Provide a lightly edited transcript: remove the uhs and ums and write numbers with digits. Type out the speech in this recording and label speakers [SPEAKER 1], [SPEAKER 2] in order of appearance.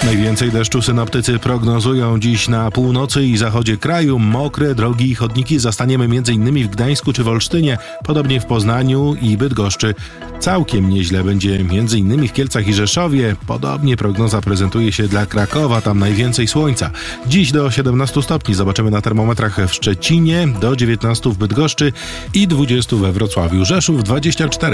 [SPEAKER 1] Najwięcej deszczu synoptycy prognozują dziś na północy i zachodzie kraju. Mokre drogi i chodniki zastaniemy m.in. w Gdańsku czy w Olsztynie, podobnie w Poznaniu i Bydgoszczy. Całkiem nieźle będzie m.in. w Kielcach i Rzeszowie. Podobnie prognoza prezentuje się dla Krakowa, tam najwięcej słońca. Dziś do 17 stopni zobaczymy na termometrach w Szczecinie, do 19 w Bydgoszczy i 20 we Wrocławiu. Rzeszów 24.